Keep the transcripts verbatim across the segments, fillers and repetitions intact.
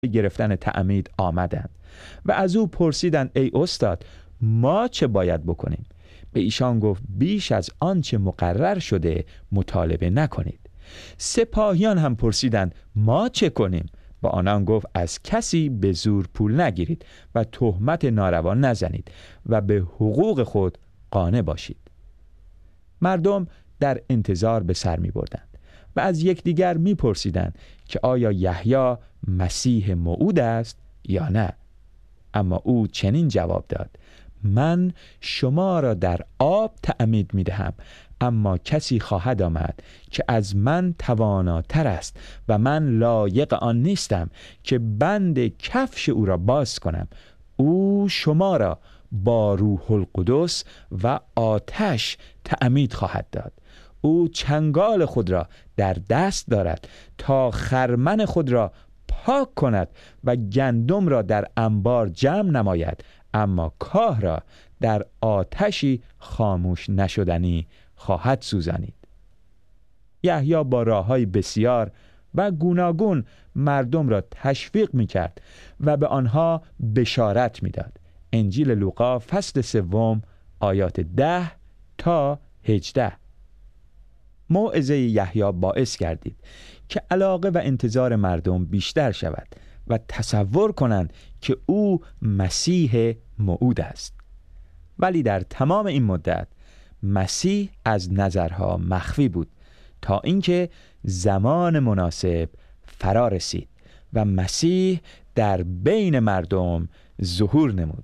گرفتن تعمید آمدند و از او پرسیدند ای استاد ما چه باید بکنیم؟ به ایشان گفت بیش از آنچه مقرر شده مطالبه نکنید. سپاهیان هم پرسیدند ما چه کنیم؟ با آنان گفت از کسی به زور پول نگیرید و تهمت ناروا نزنید و به حقوق خود قانع باشید. مردم در انتظار به سر می بردند و از یکدیگر می پرسیدند که آیا یحیی مسیح موعود است یا نه. اما او چنین جواب داد من شما را در آب تعمید می دهم، اما کسی خواهد آمد که از من تواناتر است و من لایق آن نیستم که بند کفش او را باز کنم. او شما را با روح القدس و آتش تعمید خواهد داد. او چنگال خود را در دست دارد تا خرمن خود را پاک کند و گندم را در انبار جمع نماید، اما کاه را در آتشی خاموش نشدنی خواهد سوزانید. یحیی با راه‌های بسیار و گوناگون مردم را تشویق می‌کرد و به آنها بشارت می‌داد. انجیل لوقا فصل سوم آیات ده تا هجده. موعظه یحیی باعث گردید که علاقه و انتظار مردم بیشتر شود و تصور کنند که او مسیح موعود است. ولی در تمام این مدت مسیح از نظرها مخفی بود تا اینکه زمان مناسب فرا رسید و مسیح در بین مردم ظهور نمود.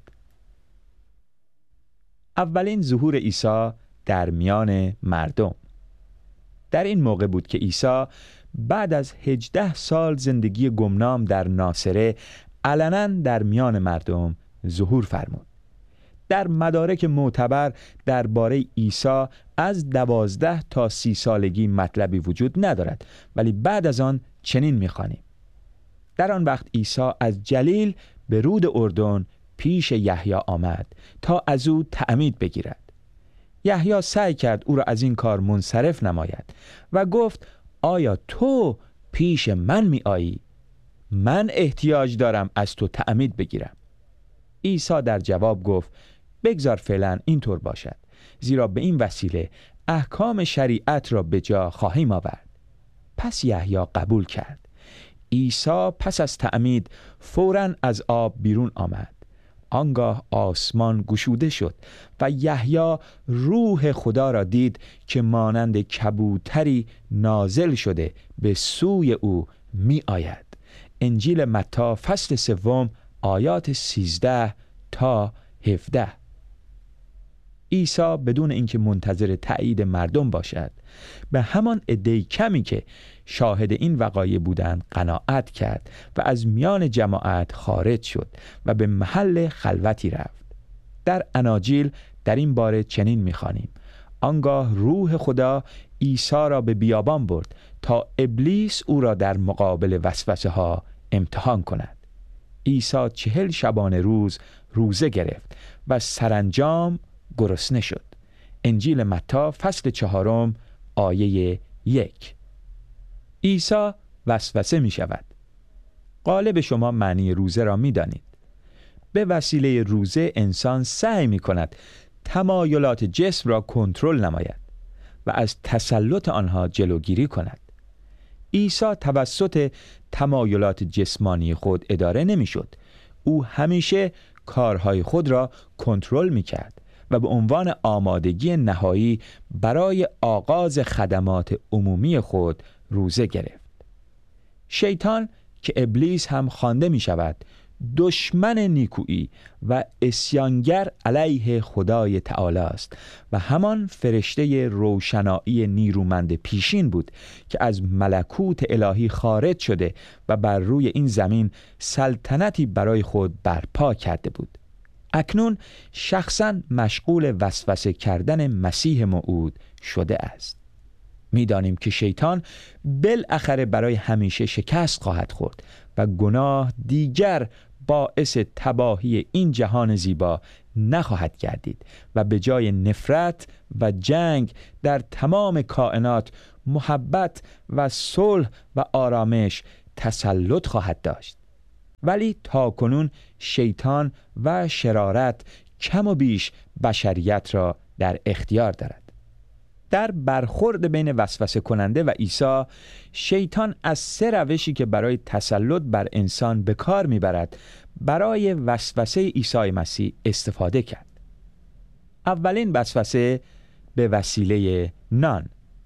اولین ظهور عیسی در میان مردم در این موقع بود که عیسی بعد از هجده سال زندگی گمنام در ناصره علنا در میان مردم ظهور فرمود. در مدارک معتبر درباره عیسی از دوازده تا سی سالگی مطلبی وجود ندارد، ولی بعد از آن چنین می‌خوانیم: در آن وقت عیسی از جلیل به رود اردن پیش یحیی آمد تا از او تعمید بگیرد. یحیی سعی کرد او را از این کار منصرف نماید و گفت آیا تو پیش من می آیی؟ من احتیاج دارم از تو تعمید بگیرم. عیسی در جواب گفت بگذار فعلا اینطور باشد، زیرا به این وسیله احکام شریعت را به جا خواهیم آورد. پس یحیی قبول کرد. عیسی پس از تعمید فوراً از آب بیرون آمد. آنگاه آسمان گشوده شد و یحیی روح خدا را دید که مانند کبوتری نازل شده به سوی او می آید. انجیل متی فصل سوم آیات سیزده تا هفده. عیسی بدون اینکه منتظر تأیید مردم باشد به همان عده کمی که شاهد این وقایع بودند قناعت کرد و از میان جماعت خارج شد و به محل خلوتی رفت. در اناجیل در این باره چنین می‌خوانیم: آنگاه روح خدا عیسی را به بیابان برد تا ابلیس او را در مقابل وسوسه ها امتحان کند. عیسی چهل شبانه روز روزه گرفت و سرانجام گرسنه شد. انجیل متی فصل چهارم آیه یک. عیسی وسوسه می شود. غالب شما معنی روزه را می دانید. به وسیله روزه انسان سعی می کند تمایلات جسم را کنترل نماید و از تسلط آنها جلوگیری کند. عیسی توسط تمایلات جسمانی خود اداره نمی شد. او همیشه کارهای خود را کنترل می کرد و به عنوان آمادگی نهایی برای آغاز خدمات عمومی خود روزه گرفت. شیطان که ابلیس هم خوانده می شود دشمن نیکویی و عصیانگر علیه خدای تعالی است و همان فرشته روشنایی نیرومند پیشین بود که از ملکوت الهی خارج شده و بر روی این زمین سلطنتی برای خود برپا کرده بود. اکنون شخصاً مشغول وسوسه کردن مسیح موعود شده است. می‌دانیم که شیطان بالاخره برای همیشه شکست خواهد خورد و گناه دیگر باعث تباهی این جهان زیبا نخواهد گردید و به جای نفرت و جنگ در تمام کائنات محبت و صلح و آرامش تسلط خواهد داشت. ولی تاکنون شیطان و شرارت کم و بیش بشریت را در اختیار دارد. در برخورد بین وسوسه کننده و عیسی، شیطان از سه روشی که برای تسلط بر انسان به کار میبرد برای وسوسه عیسی مسیح استفاده کرد. اولین وسوسه به وسیله نان.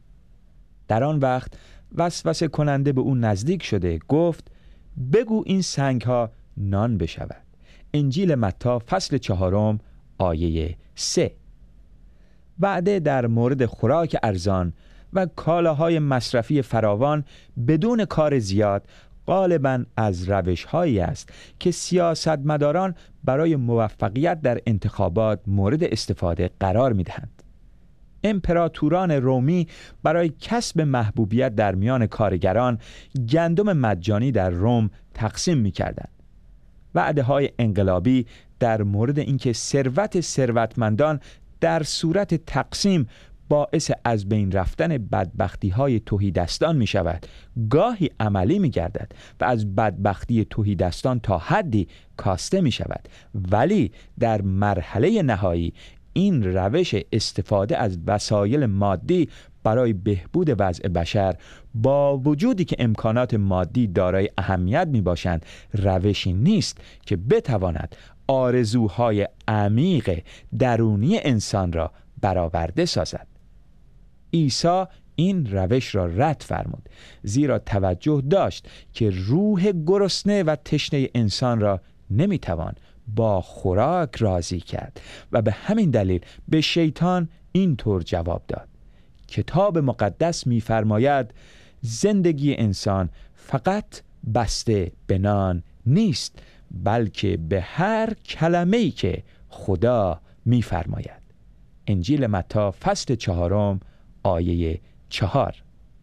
در آن وقت وسوسه کننده به او نزدیک شده گفت بگو این سنگ ها نان بشود. انجیل متی فصل چهارم آیه سه. وعده در مورد خوراک ارزان و کالاهای مصرفی فراوان بدون کار زیاد غالباً از روش‌هایی است که سیاستمداران برای موفقیت در انتخابات مورد استفاده قرار می‌دهند. امپراتوران رومی برای کسب محبوبیت در میان کارگران گندم مجانی در روم تقسیم می‌کردند. وعده‌های انقلابی در مورد اینکه ثروت ثروتمندان در صورت تقسیم باعث از بین رفتن بدبختی‌های تهیدستان می شود گاهی عملی می گردد و از بدبختی تهیدستان تا حدی کاسته می شود، ولی در مرحله نهایی این روش استفاده از وسایل مادی برای بهبود وضع بشر با وجودی که امکانات مادی دارای اهمیت می باشند روشی نیست که بتواند آرزوهای عمیق درونی انسان را برآورده سازد. عیسی این روش را رد فرمود، زیرا توجه داشت که روح گرسنه و تشنه انسان را نمیتوان با خوراک راضی کرد و به همین دلیل به شیطان اینطور جواب داد. کتاب مقدس می‌فرماید زندگی انسان فقط بسته به نان نیست، بلکه به هر کلمه‌ای که خدا می‌فرماید. انجیل متی فصل چهارم آیه چهار.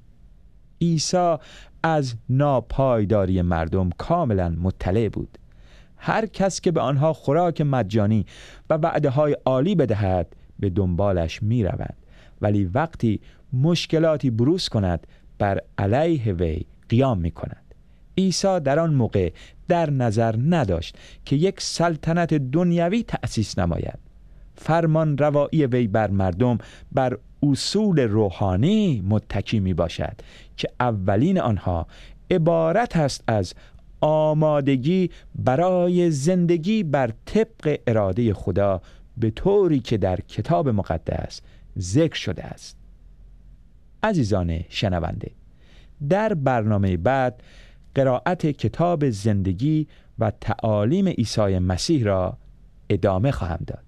عیسی از ناپایداری مردم کاملا مطلع بود. هر کس که به آنها خوراک مجانی و وعده‌های عالی بدهد به دنبالش می‌روند، ولی وقتی مشکلاتی بروز کند بر علیه وی قیام می‌کند. عیسی در آن موقع در نظر نداشت که یک سلطنت دنیوی تأسیس نماید. فرمان روایی وی بر مردم بر اصول روحانی متکی می باشد که اولین آنها عبارت است از آمادگی برای زندگی بر طبق اراده خدا به طوری که در کتاب مقدس ذکر شده است. عزیزان شنونده، در برنامه بعد قرائت کتاب زندگی و تعالیم عیسی مسیح را ادامه خواهم داد.